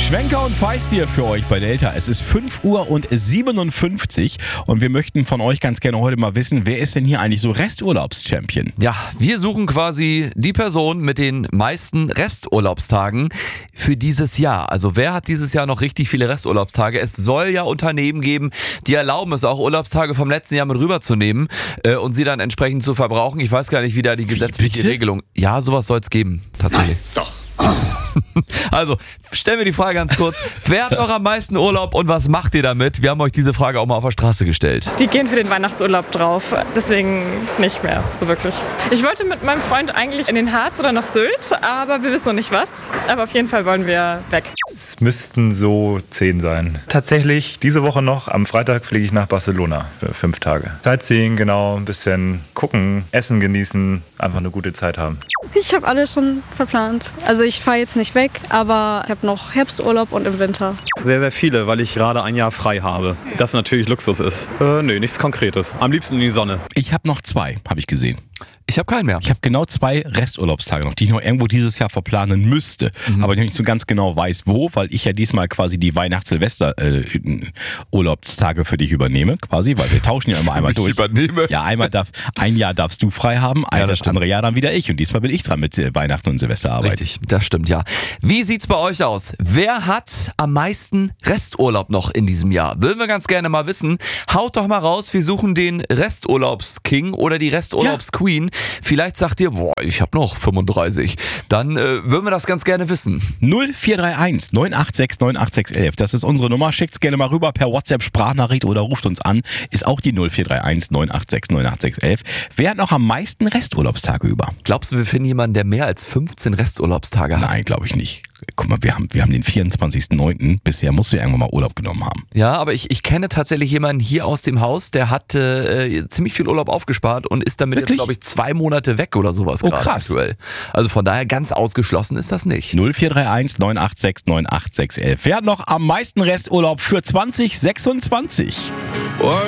Schwenker und Feist hier für euch bei Delta. Es ist 5:57 Uhr und wir möchten von euch ganz gerne heute mal wissen, wer ist denn hier eigentlich so Resturlaubs-Champion? Ja, wir suchen quasi die Person mit den meisten Resturlaubstagen für dieses Jahr. Also wer hat dieses Jahr noch richtig viele Resturlaubstage? Es soll ja Unternehmen geben, die erlauben es auch, Urlaubstage vom letzten Jahr mit rüberzunehmen und sie dann entsprechend zu verbrauchen. Ich weiß gar nicht, wie da die gesetzliche Regelung... Ja, sowas soll es geben, tatsächlich. Doch. Also, stellen wir die Frage ganz kurz. Wer hat noch am meisten Urlaub und was macht ihr damit? Wir haben euch diese Frage auch mal auf der Straße gestellt. Die gehen für den Weihnachtsurlaub drauf, deswegen nicht mehr so wirklich. Ich wollte mit meinem Freund eigentlich in den Harz oder nach Sylt, aber wir wissen noch nicht was. Aber auf jeden Fall wollen wir weg. Es müssten so 10 sein. Tatsächlich diese Woche noch, am Freitag fliege ich nach Barcelona für 5 Tage. Sightseeing, genau, ein bisschen gucken, essen genießen, einfach eine gute Zeit haben. Ich habe alles schon verplant. Also ich fahre jetzt nicht weg, aber ich habe noch Herbsturlaub und im Winter. Sehr, sehr viele, weil ich gerade ein Jahr frei habe. Das natürlich Luxus ist. Nö, nichts Konkretes. Am liebsten in die Sonne. Ich habe noch 2, habe ich gesehen. Ich habe keinen mehr. Ich habe genau 2 Resturlaubstage noch, die ich noch irgendwo dieses Jahr verplanen müsste. Aber ich nicht so ganz genau weiß, wo, weil ich ja diesmal quasi die Weihnachts-Silvester-Urlaubstage für dich übernehme, quasi, weil wir tauschen ja immer einmal durch. Übernehme? Ja, ein Jahr darfst du frei haben, das andere Jahr dann wieder ich. Und diesmal bin ich dran mit Weihnachten und Silvesterarbeit. Richtig, das stimmt, ja. Wie sieht's bei euch aus? Wer hat am meisten Resturlaub noch in diesem Jahr? Würden wir ganz gerne mal wissen. Haut doch mal raus, wir suchen den Resturlaubs-King oder die Resturlaubs-Queen. Vielleicht sagt ihr, boah, ich habe noch 35. Dann würden wir das ganz gerne wissen. 0431 986 98611. Das ist unsere Nummer. Schickt's gerne mal rüber per WhatsApp-Sprachnachricht oder ruft uns an. Ist auch die 0431 986 98611. Wer hat noch am meisten Resturlaubstage über? Glaubst du, wir finden jemanden, der mehr als 15 Resturlaubstage hat? Nein, glaube ich nicht. Guck mal, wir haben den 24.09. Bisher musst du ja irgendwann mal Urlaub genommen haben. Ja, aber ich kenne tatsächlich jemanden hier aus dem Haus, der hat ziemlich viel Urlaub aufgespart und ist damit jetzt, glaube ich, 2 Monate weg oder sowas gerade aktuell. Also von daher ganz ausgeschlossen ist das nicht. 0431 986 98611. Wer hat noch am meisten Resturlaub für 2026?